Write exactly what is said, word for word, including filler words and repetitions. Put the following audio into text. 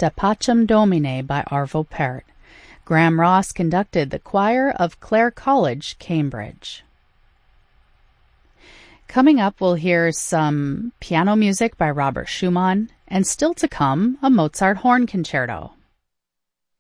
De Pacem Domine by Arvo Pärt. Graham Ross conducted the choir of Clare College, Cambridge. Coming up, we'll hear some piano music by Robert Schumann, and still to come, a Mozart horn concerto.